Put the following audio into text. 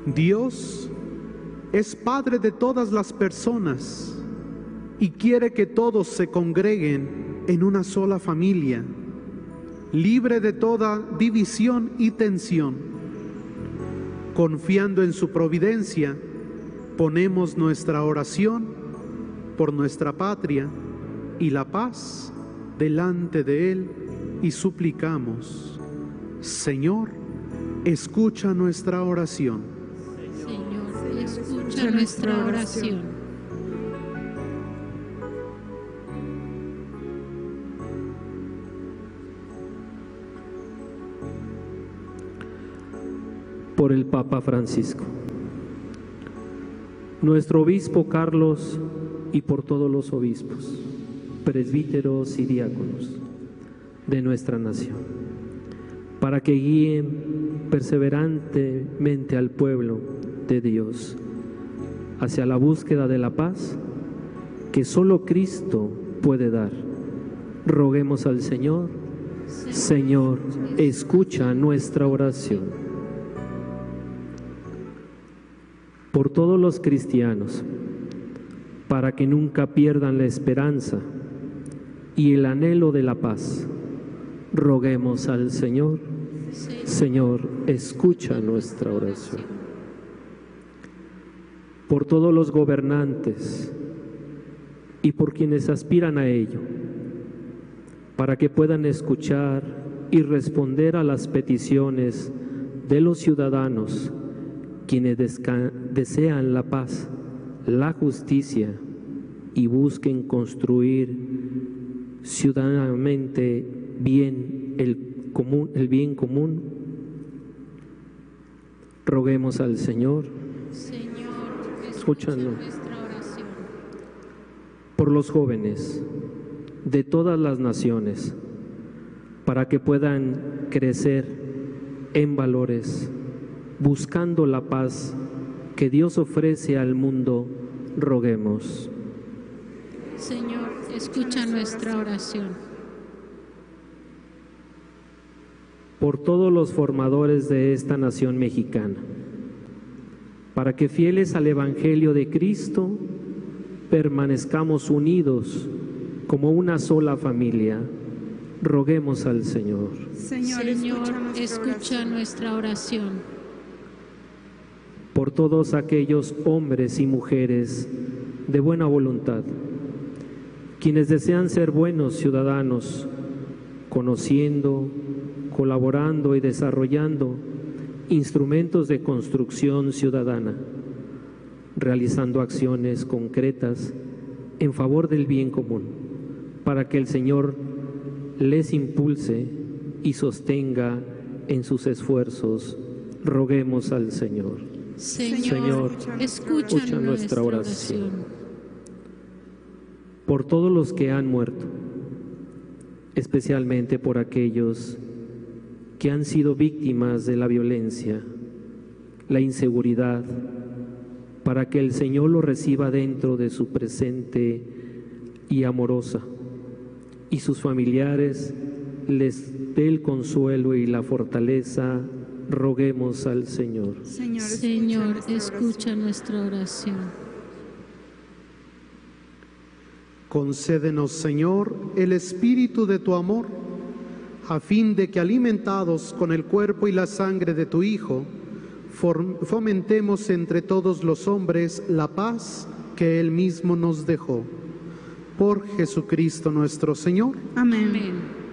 Dios es Padre de todas las personas y quiere que todos se congreguen en una sola familia, libre de toda división y tensión. Confiando en su providencia, ponemos nuestra oración por nuestra patria y la paz delante de Él y suplicamos: Señor, escucha nuestra oración. Señor, escucha nuestra oración. Por el Papa Francisco, nuestro obispo Carlos, y por todos los obispos, presbíteros y diáconos de nuestra nación, para que guíen perseverantemente al pueblo de Dios hacia la búsqueda de la paz que solo Cristo puede dar. Roguemos al Señor. Señor, escucha nuestra oración. Por todos los cristianos, para que nunca pierdan la esperanza y el anhelo de la paz, roguemos al Señor. Señor, escucha nuestra oración. Por todos los gobernantes y por quienes aspiran a ello, para que puedan escuchar y responder a las peticiones de los ciudadanos, quienes desean la paz, la justicia y busquen construir ciudadanamente el bien común, roguemos al Señor. Señor, escúchanos. Nuestra oración. Por los jóvenes de todas las naciones, para que puedan crecer en valores, buscando la paz que Dios ofrece al mundo, roguemos. Señor, escucha nuestra oración. Por todos los formadores de esta nación mexicana, para que fieles al Evangelio de Cristo, permanezcamos unidos como una sola familia, roguemos al Señor. Señor, escucha nuestra oración. Por todos aquellos hombres y mujeres de buena voluntad, quienes desean ser buenos ciudadanos, conociendo, colaborando y desarrollando instrumentos de construcción ciudadana, realizando acciones concretas en favor del bien común, para que el Señor les impulse y sostenga en sus esfuerzos, roguemos al Señor. Señor, escucha nuestra oración. Por todos los que han muerto, especialmente por aquellos que han sido víctimas de la violencia, la inseguridad, para que el Señor los reciba dentro de su presente y amorosa, y sus familiares les dé el consuelo y la fortaleza, roguemos al Señor. Señor, escucha nuestra oración. Concédenos, Señor, el espíritu de tu amor, a fin de que, alimentados con el cuerpo y la sangre de tu Hijo, fomentemos entre todos los hombres la paz que Él mismo nos dejó. Por Jesucristo nuestro Señor. Amén.